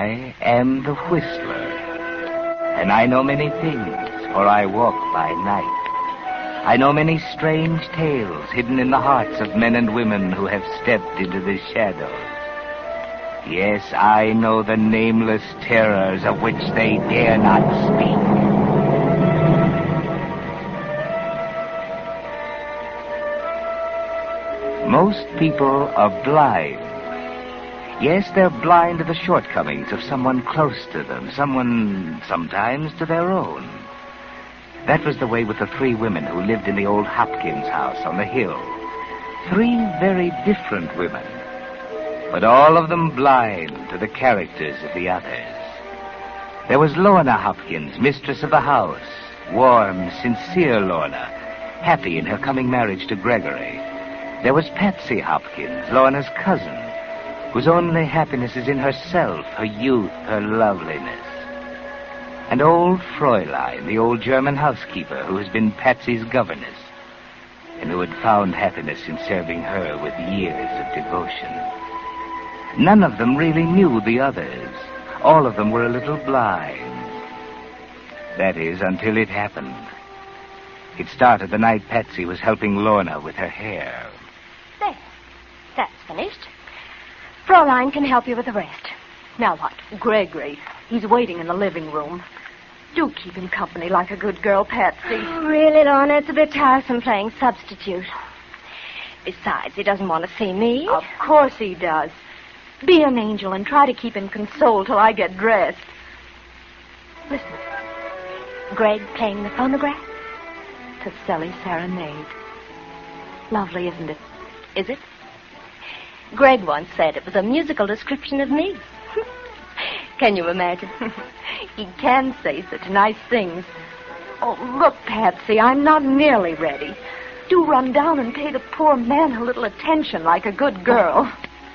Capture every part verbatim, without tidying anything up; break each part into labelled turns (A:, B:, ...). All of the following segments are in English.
A: I am the Whistler, and I know many things, for I walk by night. I know many strange tales hidden in the hearts of men and women who have stepped into the shadows. Yes, I know the nameless terrors of which they dare not speak. Most people are blind. Yes, they're blind to the shortcomings of someone close to them, someone, sometimes, to their own. That was the way with the three women who lived in the old Hopkins house on the hill. Three very different women, but all of them blind to the characters of the others. There was Lorna Hopkins, mistress of the house, warm, sincere Lorna, happy in her coming marriage to Gregory. There was Patsy Hopkins, Lorna's cousin, whose only happiness is in herself, her youth, her loveliness. And old Fräulein, the old German housekeeper who has been Patsy's governess, and who had found happiness in serving her with years of devotion. None of them really knew the others. All of them were a little blind. That is, until it happened. It started the night Patsy was helping Lorna with her hair.
B: There. That's finished. Fräulein can help you with the rest. Now what?
C: Gregory. He's waiting in the living room. Do keep him company like a good girl, Patsy.
B: Oh, really, Lorna? It's a bit tiresome playing substitute. Besides, he doesn't want to see me.
C: Of course he does. Be an angel and try to keep him consoled till I get dressed.
B: Listen. Greg playing the phonograph?
C: Caselli Serenade. Lovely, isn't it?
B: Is it? Greg once said it was a musical description of me. Can you imagine?
C: He can say such nice things. Oh, look, Patsy, I'm not nearly ready. Do run down and pay the poor man a little attention like a good girl.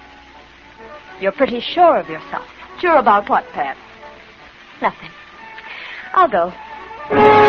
B: You're pretty sure of yourself.
C: Sure about what, Pat?
B: Nothing. I'll go.